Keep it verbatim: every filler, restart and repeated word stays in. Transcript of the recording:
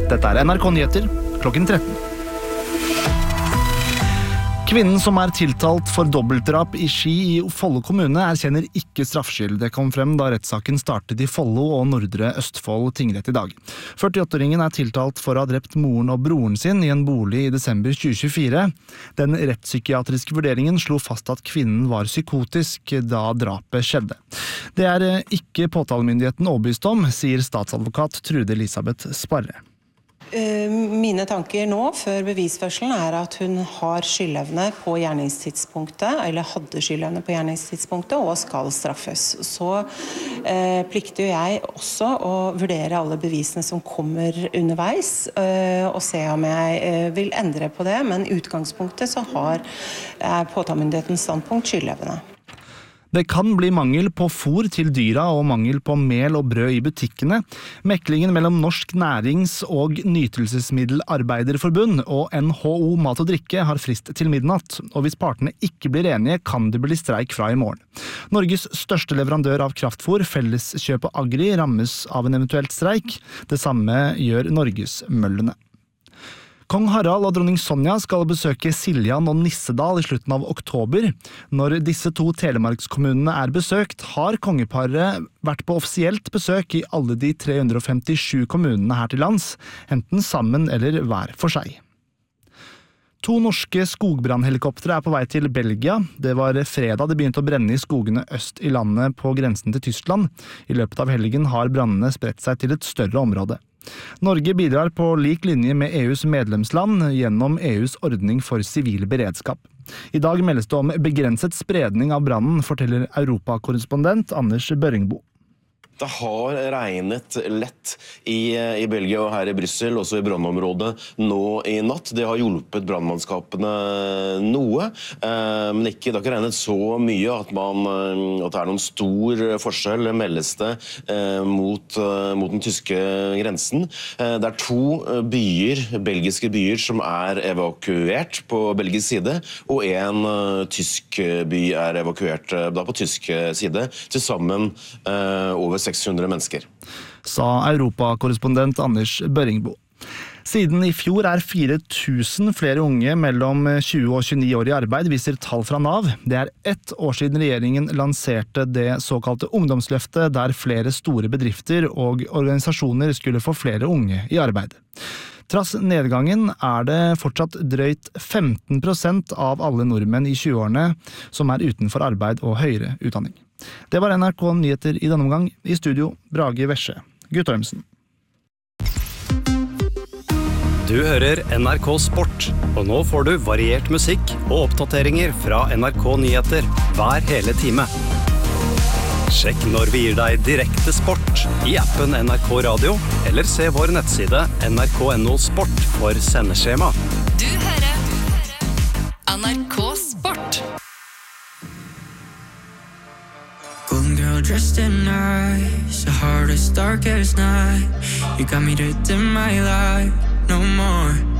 Dette er N R K Nyheter, klokken tretten. Kvinnen som er tiltalt for dobbeltdrap i Ski i Follo kommune erkjenner ikke straffskyld. Det kom frem da rettssaken startet i Follo og Nordre Østfold tingrett i dag. førtiåtte-åringen er tiltalt for å ha drept moren og broren sin i en bolig i desember tjue tjuefire. Den rettspsykiatriske vurderingen slo fast at kvinnen var psykotisk da drapet skjedde. Det er ikke påtalemyndigheten overbevist om, sier statsadvokat Trude Elisabeth Sparre. Mine tanker nå, før bevisførselen, er at hun har skyldevne på gjerningstidspunktet, eller hadde skyldevne på gjerningstidspunktet, og skal straffes. Så eh, plikter jeg også å vurdere alle bevisene som kommer underveis, eh, og se om jeg eh, vil endre på det, men i utgangspunktet så har eh, påtalemyndighetens standpunkt skyldevne. Det kan bli mangel på fôr til dyra og mangel på mel og brød i butikkene. Meklingen mellom Norsk Nærings- og Nytelsesmiddelarbeiderforbund og N H O Mat og Drikke har frist til midnatt, og hvis partene ikke blir enige, kan det bli streik fra i morgen. Norges største leverandør av kraftfôr, Felleskjøpet Agri, rammes av en eventuelt streik. Det samme gjør Norgesmøllene. Kong Harald og dronning Sonja skal besøke Siljan og Nissedal i slutten av oktober. Når disse to telemarkskommunene er besøkt, har kongeparet vært på offisielt besøk i alle de tre hundre og femtisju kommunene her til lands, enten sammen eller hver for seg. To norske skogbrannhelikoptre er på vei til Belgia. Det var fredag det begynte å brenne i skogene øst i landet på grensen til Tyskland. I løpet av helgen har brannene spredt seg til et større område. Norge bidrar på lik linje med E U's medlemsland gjennom E U's ordning for sivil beredskap. I dag meldes det om begrenset spredning av brannen, forteller Europakorrespondent Anders Børingbo. Det har regnet lett i, i Belgia og her i Bryssel, også i brannområdet nå i natt. Det har hjulpet brannmannskapene noe, eh, men ikke, det har ikke regnet så mye at, man, at det er noen stor forskjell, meldes det, eh, mot, eh, mot den tyske grensen. Eh, det er to byer, belgiske byer, som er evakuert på belgisk side, og en eh, tysk by er evakuert eh, da på tysk side, til sammen eh, over seks hundre mennesker. Sa Europakorrespondent Anders Børingbo. Siden i fjor er fire tusen flere unge mellom tjue og tjueni år i arbeid, viser tall fra Nav. Det er ett år siden regjeringen lanserte det såkalte ungdomsløftet, der flere store bedrifter og organisasjoner skulle få flere unge i arbeid. Trass nedgangen er det fortsatt drøyt femten prosent av alle nordmenn i tjueårene som er utenfor arbeid og høyere utdanning. Det var N R K Nyheter i denne omgang. I studio, Brage Vesje, Guttormsen. Du hører N R K Sport, og nå får du variert musikk og oppdateringer fra N R K Nyheter hver hele time. Sjekk når vi gir deg direkte sport i appen N R K Radio, eller se vår nettside N R K punktum N O Sport for sendeskjema. Du hører N R K Sport. Golden girl dressed in nice, the hardest, darkest night. You got me to dim my light, no more.